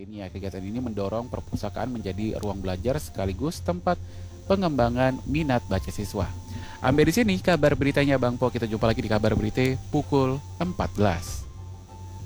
lainnya. Kegiatan ini mendorong perpustakaan menjadi ruang belajar sekaligus tempat pengembangan minat baca siswa. Sampai di sini kabar beritanya Bang Po. Kita jumpa lagi di kabar berita pukul 14.